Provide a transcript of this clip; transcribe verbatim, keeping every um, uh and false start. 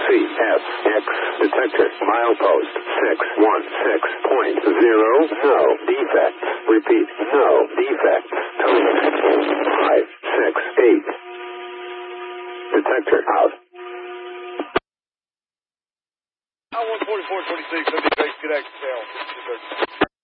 C F X detector milepost six one six point zero. No defects. Repeat, no defects. Tone five six eight. Detector out. I one forty-four twenty-six, W base, good action,